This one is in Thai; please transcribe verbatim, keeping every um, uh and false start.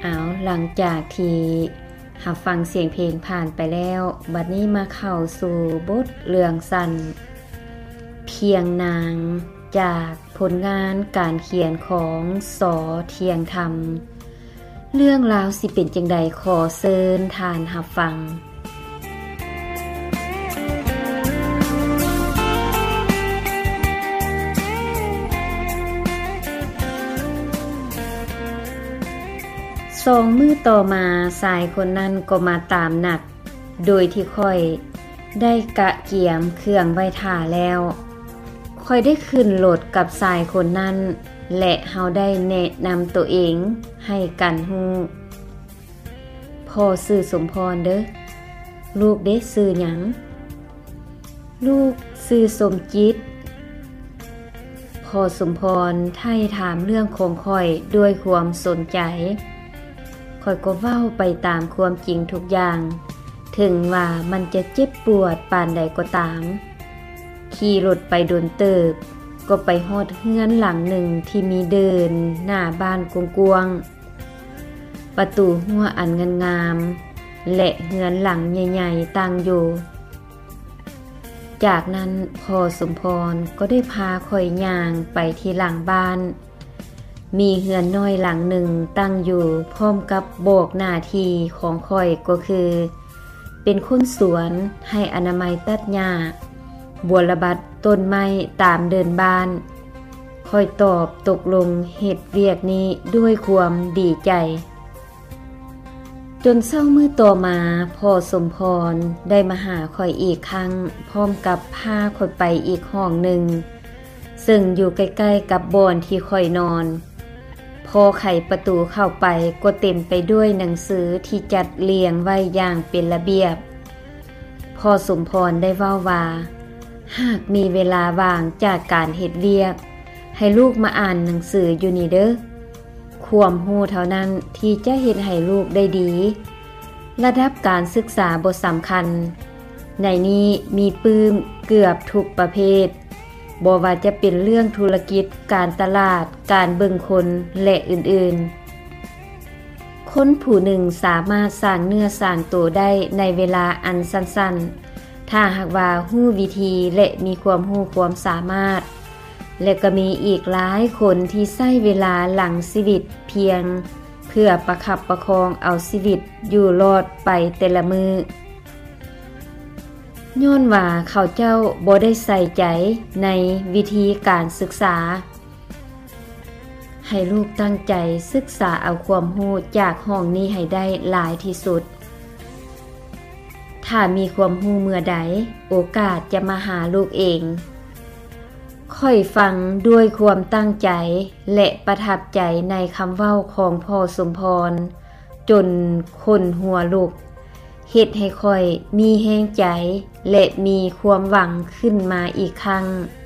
เอาหลังจากที่หับฟังเสียงเพลงผ่านไปแล้วบัดนี้มาเข้าสู่บทเรื่องสั้นเพียงนางจากผลงานการเขียนของสอเทียงธรรมเรื่องราวสิเป็นจังใดขอเชิญทานหับฟังสองมื้อต่อมาชายคนนั้นก็มาตามนัดโดยที่ค่อยได้กะเกียมเครื่องไว้ท่าแล้วค่อยได้ขึ้นรถกับชายคนนั้นและเฮาได้แนะนำตัวเองให้กันฮู้พ่อชื่อสมพรเด้อลูกเด้ชื่อหยังลูกชื่อสมจิตพ่อสมพรไถ่ถามเรื่องของค่อยด้วยความสนใจค่อยก็เว้าไปตามความจริงทุกอย่างถึงว่ามันจะเจ็บปวดปานใดก็ตามขี่รถไปโดนเติบก็ไปฮอดเฮือนหลังหนึ่งที่มีเดินหน้าบ้านกว้างๆประตูหัวอันงามๆและเฮือนหลังใหญ่ๆตั้งอยู่จากนั้นพ่อสมพรก็ได้พาข่อยย่างไปที่หลังบ้านมีเฮือนน้อยหลังหนึ่งตั้งอยู่พร้อมกับโบกหน้าที่ของข่อยก็คือเป็นคนสวนให้อนามัยตัดหญ้าบัวระบัดต้นไม้ตามเดินบ้านค่อยตอบตกลงเหตุเวียกนี้ด้วยความดีใจจนเช้ามื้อต่อมาพ่อสมพรได้มาหาข่อยอีกครั้งพร้อมกับพาข่อยไปอีกห้องหนึ่งซึ่งอยู่ใกล้ๆกับบ่อนที่ข่อยนอนพอไขประตูเข้าไปก็เต็มไปด้วยหนังสือที่จัดเรียงไว้อย่างเป็นระเบียบพ่อสมพรได้เว้าว่าหากมีเวลาว่างจากการเฮ็ดเวียกให้ลูกมาอ่านหนังสืออยู่นี่เด้อความรู้เท่านั้นที่จะเฮ็ดให้ลูกได้ดีระดับการศึกษาบ่สำคัญในนี้มีปื้มเกือบทุกประเภทบ่ว่าจะเป็นเรื่องธุรกิจการตลาดการเบิ่งคนและอื่นๆคนผู้หนึ่งสามารถสร้างเนื้อสร้างตัวได้ในเวลาอันสั้นๆถ้าหากว่ารู้วิธีและมีความรู้ความสามารถและก็มีอีกหลายคนที่ใช้เวลาหลังชีวิตเพียงเพื่อประคับประคองเอาชีวิตอยู่รอดไปแต่ละมือย้อนว่าเขาเจ้าบ่ได้ใส่ใจในวิธีการศึกษาให้ลูกตั้งใจศึกษาเอาความรู้จากห้องนี้ให้ได้หลายที่สุดถ้ามีความรู้เมื่อใดโอกาสจะมาหาลูกเองค่อยฟังด้วยความตั้งใจและประทับใจในคำเว้าของพ่อสมพรจนคนหัวลุกเฮ็ดให้ค่อยมีแรงใจและมีความหวังขึ้นมาอีกครั้ง